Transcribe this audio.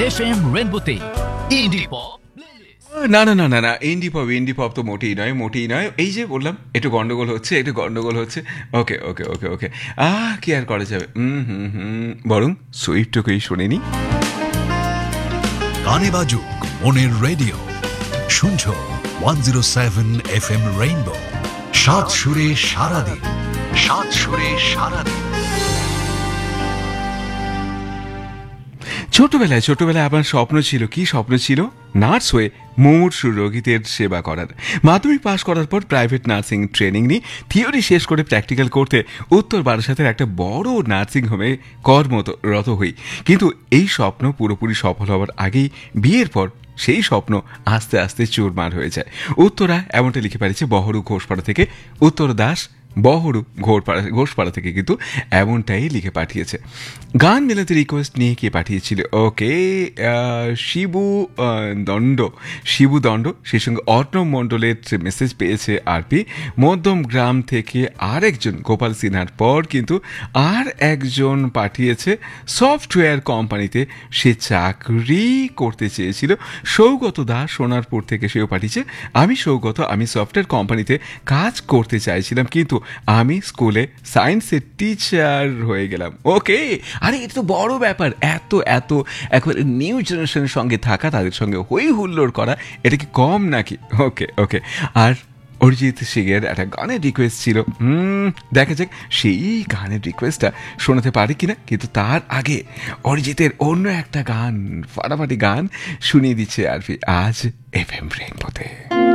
FM রেইনবোতে ইন্ডি pop. না না না না না ইন্ডি পপ তো মোটেই নয়। এই যে বললাম একটু গন্ডগোল হচ্ছে। ওকে ওকে ওকে ওকে কি আর করা যাবে, বরং সুইফটকেই শুনিনি। গানে বাজুক মনের রেডিও, শুনছো 107 FM রেইনবো, সাত সুরে সারাদিন। ছোটবেলায় আমার স্বপ্ন ছিল, কি স্বপ্ন ছিল? নার্স হয়ে মুমূর্ষু রোগীদের সেবা করার। মাধ্যমিক পাশ করার পর প্রাইভেট নার্সিং ট্রেনিং নিয়ে থিওরি শেষ করে প্র্যাকটিক্যাল করতে উত্তর বারাসাতের একটা বড় নার্সিং হোমে কর্মরত হই। কিন্তু এই স্বপ্ন পুরোপুরি সফল হওয়ার আগেই বিয়ের পর সেই স্বপ্ন আস্তে আস্তে চুরমার হয়ে যায়। উত্তরা এমনটা লিখে পাঠিয়েছে বহরু ঘোষপাড়া থেকে। উত্তর দাস বহরু ঘোষপাড়া থেকে কিন্তু এমনটাই লিখে পাঠিয়েছে। গান মেলাতে রিকোয়েস্ট নিয়ে কে পাঠিয়েছিল? ওকে, শিবু দণ্ড, সেই সঙ্গে অর্ণব মণ্ডলের মেসেজ পেয়েছে আরপি। মধ্যম গ্রাম থেকে আরেকজন গোপাল সিনহার পর কিন্তু আর একজন পাঠিয়েছে সফটওয়্যার কোম্পানিতে সে চাকরি করতে চেয়েছিল। সৌগত দাস সোনারপুর থেকে সেও পাঠিয়েছে, আমি সৌগত, আমি সফটওয়্যার কোম্পানিতে কাজ করতে চাইছিলাম, কিন্তু আমি স্কুলে সায়েন্সের টিচার হয়ে গেলাম। ওকে, আরে এটা তো বড় ব্যাপার। এত একবারে নিউ জেনারেশনের সঙ্গে থাকা, তাদের সঙ্গে হই হুল্লোড় করা, এটা কি কম নাকি? ওকে ওকে। আর অরিজিৎ সিংয়ের একটা গানের রিকোয়েস্ট ছিল, দেখা যাক সেই গানের রিকোয়েস্টটা শোনাতে পারি কিনা। কিন্তু তার আগে অরিজিতের অন্য একটা গান, ফাটাফাটি গান শুনিয়ে দিচ্ছে আরফি আজ FM রেইনবোতে।